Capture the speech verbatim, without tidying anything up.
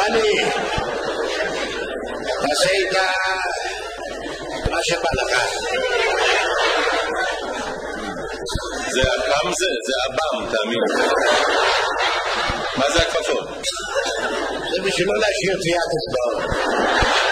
דני, תעשה איתה מה שבא לך. זה אבם זה? זה אבם, תאמין. מה זה הכפפות? זה בשביל לא להשאיר טביעת אצבעות.